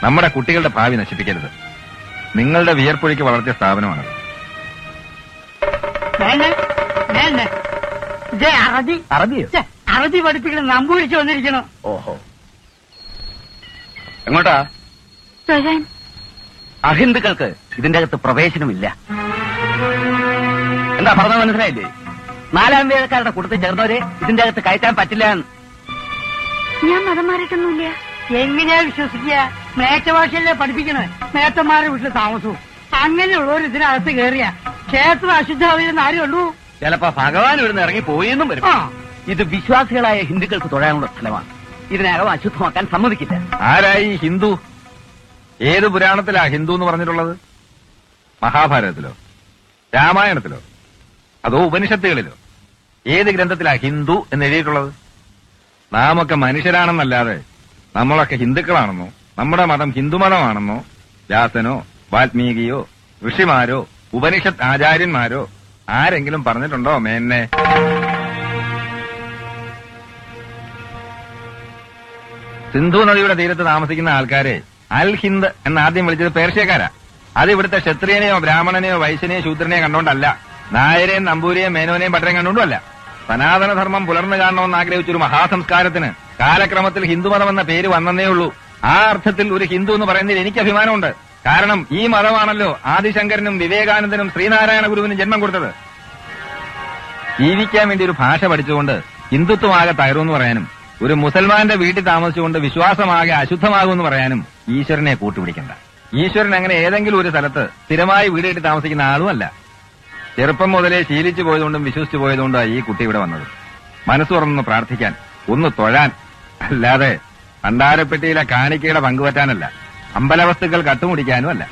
നമ്മുടെ കുട്ടികളുടെ ഭാവി നശിപ്പിക്കരുത്. നിങ്ങളുടെ വിയർപ്പൊഴിക്ക് വളർത്തിയ സ്ഥാപനമാണത്. അറബി പഠിപ്പിക്കണം നമ്പൂരിച്ച് വന്നിരിക്കണോ? ഓഹോ, എങ്ങോട്ടാ? തൊഴാൻ. അഹിന്ദുക്കൾക്ക് ഇതിന്റെ അകത്ത് പ്രവേശനമില്ല. എന്താ പറഞ്ഞത് മനസ്സിലായില്ലേ? 4ാം വേദക്കാരുടെ കൂട്ടത്തിൽ ചേർന്നവരെ ഇതിന്റെ അകത്ത് കയറ്റാൻ പറ്റില്ല. ഞാൻ മതം മാറിയിട്ടൊന്നുമില്ല. എങ്ങനെയാ വിശ്വസിക്കുക? മേറ്റഭാഷയല്ലേ പഠിപ്പിക്കണേ. മേത്തന്മാരുടെ വീട്ടിൽ താമസവും അങ്ങനെയുള്ളവർ ഇതിനകത്ത് കയറിയ ക്ഷേത്രം അശുദ്ധാവില്ലെന്ന് ആരുള്ളൂ. ചിലപ്പോ ഭഗവാൻ ഇവിടുന്ന് ഇറങ്ങി പോയെന്നും വരും. ഇത് വിശ്വാസികളായ ഹിന്ദുക്കൾക്ക് തൊഴാനുള്ള സ്ഥലമാണ്. ഇതിനകം അശുദ്ധമാക്കാൻ സമ്മതിക്കില്ല. ആരായി ഹിന്ദു? ഏത് പുരാണത്തിലാ ഹിന്ദു എന്ന് പറഞ്ഞിട്ടുള്ളത്? മഹാഭാരതത്തിലോ രാമായണത്തിലോ അതോ ഉപനിഷത്തുകളിലോ? ഏത് ഗ്രന്ഥത്തിലാ ഹിന്ദു എന്ന് എഴുതിയിട്ടുള്ളത്? നാമൊക്കെ മനുഷ്യരാണെന്നല്ലാതെ നമ്മളൊക്കെ ഹിന്ദുക്കളാണെന്നോ നമ്മുടെ മതം ഹിന്ദുമതമാണെന്നോ വ്യാസനോ വാൽമീകിയോ ഋഷിമാരോ ഉപനിഷത്ത് ആചാര്യന്മാരോ ആരെങ്കിലും പറഞ്ഞിട്ടുണ്ടോ മേന്നെ? സിന്ധു നദിയുടെ തീരത്ത് താമസിക്കുന്ന ആൾക്കാരെ അൽ ഹിന്ദ് എന്നാദ്യം വിളിച്ചത് പേർഷ്യക്കാരാ. അത് ഇവിടുത്തെ ക്ഷത്രിയനെയോ ബ്രാഹ്മണനെയോ വൈശ്യനെയോ ശൂദ്രനെയോ കണ്ടോണ്ടല്ല, നായരെയും നമ്പൂരിയെയും മേനോനെയും ഭട്ടരെയും കണ്ടുകൊണ്ടുമല്ല. സനാതനധർമ്മം പുലർന്നു കാണണമെന്ന് ആഗ്രഹിച്ചൊരു മഹാസംസ്കാരത്തിന് കാലക്രമത്തിൽ ഹിന്ദുമതം എന്ന പേര് വന്നേ ഉള്ളൂ. ആ അർത്ഥത്തിൽ ഒരു ഹിന്ദു എന്ന് പറയുന്നതിൽ എനിക്ക് അഭിമാനമുണ്ട്. കാരണം ഈ മതമാണല്ലോ ആദിശങ്കരനും വിവേകാനന്ദനും ശ്രീനാരായണ ഗുരുവിനും ജന്മം കൊടുത്തത്. ജീവിക്കാൻ വേണ്ടി ഒരു ഭാഷ പഠിച്ചുകൊണ്ട് ഹിന്ദുത്വമാകെ തകരുമെന്ന് പറയാനും ഒരു മുസൽമാന്റെ വീട്ടിൽ താമസിച്ചുകൊണ്ട് വിശ്വാസമാകെ അശുദ്ധമാകുമെന്ന് പറയാനും ഈശ്വരനെ കൂട്ടുപിടിക്കണ്ട. ഈശ്വരൻ അങ്ങനെ ഏതെങ്കിലും ഒരു സ്ഥലത്ത് സ്ഥിരമായി വീട് കെട്ടി താമസിക്കുന്ന ആളുമല്ല. ചെറുപ്പം മുതലേ ശീലിച്ചു പോയതുകൊണ്ടും വിശ്വസിച്ചു പോയതുകൊണ്ടാണ് ഈ കുട്ടി ഇവിടെ വന്നത്. മനസ്സ് തുറന്നൊന്ന് പ്രാർത്ഥിക്കാൻ, ഒന്ന് തൊഴാൻ, അല്ലാതെ ഭണ്ഡാരപ്പെട്ടിയിലെ കാണിക്കയുടെ പങ്കുപറ്റാനല്ല, അമ്പലവസ്തുക്കൾ കട്ടുമുടിക്കാനും അല്ല.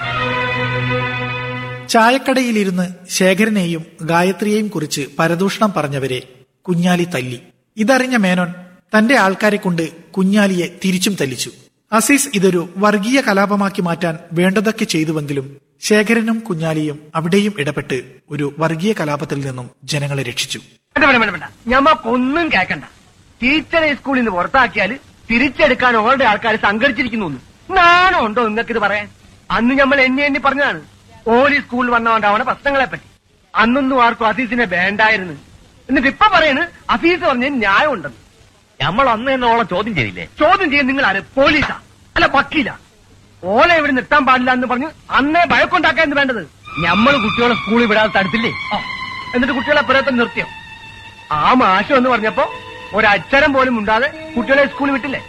ചായക്കടയിലിരുന്ന് ശേഖരനെയും ഗായത്രിയെയും കുറിച്ച് പരദൂഷണം പറഞ്ഞവരെ കുഞ്ഞാലി തല്ലി. ഇതറിഞ്ഞ മേനോൻ തന്റെ ആൾക്കാരെ കൊണ്ട് കുഞ്ഞാലിയെ തിരിച്ചും തല്ലിച്ചു. അസീസ് ഇതൊരു വർഗീയ കലാപമാക്കി മാറ്റാൻ വേണ്ടതൊക്കെ ചെയ്തുവെങ്കിലും ശേഖരനും കുഞ്ഞാലിയും അവിടെയും ഇടപെട്ട് ഒരു വർഗീയ കലാപത്തിൽ നിന്നും ജനങ്ങളെ രക്ഷിച്ചു. ഞമ്മക്കൊന്നും കേൾക്കണ്ട. ടീച്ചറെ സ്കൂളിൽ നിന്ന് പുറത്താക്കിയാൽ തിരിച്ചെടുക്കാൻ ഓരുടെ ആൾക്കാർ സംഘടിച്ചിരിക്കുന്നു. നാണോ ഉണ്ടോ നിങ്ങൾക്കിത് പറയാൻ? അന്ന് നമ്മൾ എണ്ണി പറഞ്ഞതാണ് ഓലി സ്കൂളിൽ വന്നവണ്ടാവണ പ്രശ്നങ്ങളെ പറ്റി. അന്നൊന്നും ആർക്കും അസീസിനെ വേണ്ടായിരുന്നു. എന്നിട്ട് ഇപ്പൊ പറയണ് അസീസ് പറഞ്ഞതിന് ന്യായം ഉണ്ടെന്ന്. നമ്മൾ അന്ന് തന്നെ ഓളെ ചോദ്യം ചെയ്തില്ലേ? ചോദ്യം ചെയ്യാൻ നിങ്ങൾ ആര്? പോലീസാ അല്ല വക്കീലാ? ഓലെ ഇവിടെ നിർത്താൻ പാടില്ല എന്ന് പറഞ്ഞ് അന്നേ ഭയക്കൊണ്ടാക്കാൻ വേണ്ടത്. നമ്മൾ കുട്ടികളെ സ്കൂളിൽ വിടാതെ തടുത്തില്ലേ? എന്നിട്ട് കുട്ടികളെ പുറത്ത് നിർത്തിയോ? ആ മാഷം എന്ന് പറഞ്ഞപ്പോ ഒരക്ഷരം പോലും ഉണ്ടാതെ കുട്ടികളെ സ്കൂളിൽ വിട്ടില്ലേ?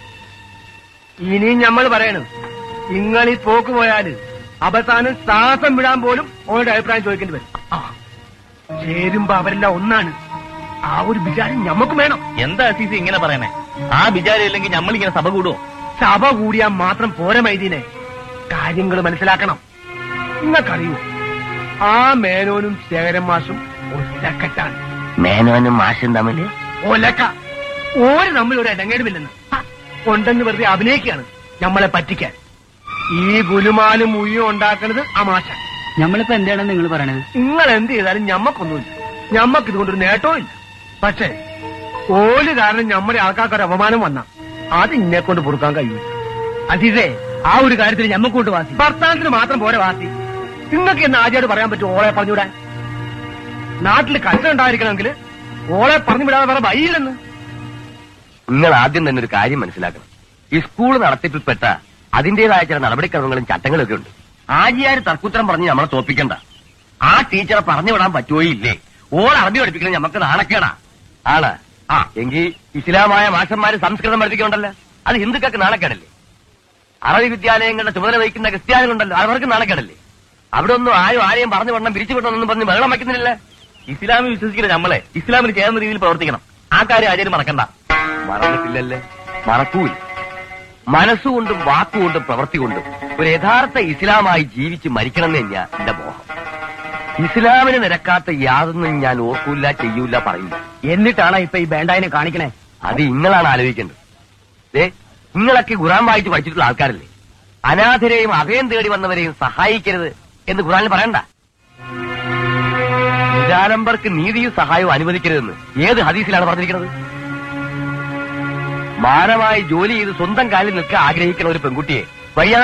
ഇനിയും നമ്മൾ പറയണം, നിങ്ങൾ ഈ പോക്ക് പോയാല് അവസാനം ശ്വാസം വിടാൻ പോലും ഓരുടെ അഭിപ്രായം ചോദിക്കേണ്ടി വരും. ചേരുമ്പോ അവരെല്ലാം ഒന്നാണ്. ആ ഒരു വിചാരം ഞമ്മക്കും വേണം. എന്താ അസീസ് ഇങ്ങനെ പറയണേ? ആ വിചാരം ഇല്ലെങ്കിൽ നമ്മളിങ്ങനെ സഭ കൂടുവോ? സഭ കൂടിയാൽ മാത്രം പോരെ മൈദീനെ, കാര്യങ്ങൾ മനസ്സിലാക്കണം. നിങ്ങൾക്കറിയൂ, ആ മേനോനും ശേഖരൻ മാഷും ഒറ്റക്കെട്ടാണ്. മേനോനും മാഷും തമ്മില് ഒലക്ക. ഓര് തമ്മിൽ ഒരു ഇടങ്ങേടുമില്ലെന്ന് ഉണ്ടെന്ന് വെറുതെ അഭിനയിക്കുകയാണ് നമ്മളെ പറ്റിക്കാൻ. ഈ ഗുലുമാലും മുയ്യും ഉണ്ടാക്കുന്നത് ആ മാഷ. നമ്മളിപ്പോ എന്താണ് നിങ്ങൾ പറയണത്? നിങ്ങൾ എന്ത് ചെയ്താലും ഞമ്മക്കൊന്നുമില്ല. ഞമ്മക്ക് ഇതുകൊണ്ടൊരു നേട്ടവും ഇല്ല. പക്ഷേ ഓല് കാരണം നമ്മുടെ ആൾക്കാർക്കൊരു അപമാനം വന്ന അത് ഇന്നെ കൊണ്ട് പൊറുക്കാൻ കഴിയും. അസീസേ, ആ ഒരു കാര്യത്തിൽ ഞമ്മക്കൊണ്ട് വാസി. ഭർത്താനത്തിന് മാത്രം പോരെ വാസി. നിങ്ങൾക്ക് എന്ന് ആദ്യമായിട്ട് പറയാൻ പറ്റും ഓളെ പറഞ്ഞുവിടാൻ? നാട്ടിൽ കൽച്ചർ ഉണ്ടായിരിക്കണമെങ്കിൽ ഓളെ പറഞ്ഞു വിടാതെ വേറെ വഴിയില്ലെന്ന്. നിങ്ങൾ ആദ്യം തന്നെ ഒരു കാര്യം മനസ്സിലാക്കണം. ഈ സ്കൂൾ നടത്തിപ്പിൽപ്പെട്ട അതിന്റേതായ ചില നടപടിക്രമങ്ങളും ചട്ടങ്ങളും ഒക്കെ ഉണ്ട്. ആജിയാര് തർക്കുത്തരം പറഞ്ഞ് നമ്മളെ തോപ്പിക്കണ്ട. ആ ടീച്ചറെ പറഞ്ഞു വിടാൻ പറ്റുമോ ഇല്ലേ? ഓൾ അറബി പഠിപ്പിക്കണം നമുക്ക് നാണക്കേടാ. ആണ് എങ്കിൽ ഇസ്ലാമായ മാഷന്മാര് സംസ്കൃതം പഠിപ്പിക്കണ്ടല്ലോ, അത് ഹിന്ദുക്കൾക്ക് നാണക്കേടല്ലേ? അറബി വിദ്യാലയങ്ങളുടെ ചുമതല വഹിക്കുന്ന ക്രിസ്ത്യാനികളുണ്ടല്ലോ, അവർക്ക് നാണക്കേടല്ലേ? അവിടെ ഒന്നും ആരെയും പറഞ്ഞു വിടണം പിരിച്ചു വിടണമെന്നും പറഞ്ഞ് വെള്ളം വയ്ക്കുന്നില്ല. ഇസ്ലാമിൽ വിശ്വസിക്കുന്ന നമ്മളെ ഇസ്ലാമിന് ചേർന്ന രീതിയിൽ പ്രവർത്തിക്കണം. ആ കാര്യം ആരും മറക്കണ്ട. മറന്നിട്ടില്ലല്ലേ? മറക്കൂല. മനസ്സുകൊണ്ടും വാക്കുകൊണ്ടും പ്രവൃത്തി കൊണ്ടും ഒരു യഥാർത്ഥ ഇസ്ലാമായി ജീവിച്ച് മരിക്കണം എന്ന് ഞാൻ എന്റെ മോഹം. ഇസ്ലാമിന് നിരക്കാത്ത യാതൊന്നും ഞാൻ ഓർക്കൂല, ചെയ്യൂല, പറയില്ല. എന്നിട്ടാണ് ഇപ്പൊ ഈ ബേണ്ടായിനെ കാണിക്കണേ? അത് നിങ്ങളാണ് ആലോചിക്കേണ്ടത്. നിങ്ങളൊക്കെ ഖുർആൻ വായിച്ച് പഠിച്ചിട്ടുള്ള ആൾക്കാരല്ലേ? അനാഥരെയും അഭയം തേടി വന്നവരെയും സഹായിക്കരുത് എന്ന് ഖുർആനിൽ പറയണ്ട. നിരാലംബർക്ക് നീതിയും സഹായവും അനുവദിക്കരുതെന്ന് ഏത് ഹദീസിലാണ് പറഞ്ഞിരിക്കുന്നത്? മാനമായി ജോലി ചെയ്ത് സ്വന്തം കാലിൽ നിൽക്കാൻ ആഗ്രഹിക്കുന്ന ഒരു പെൺകുട്ടിയെ വയ്യ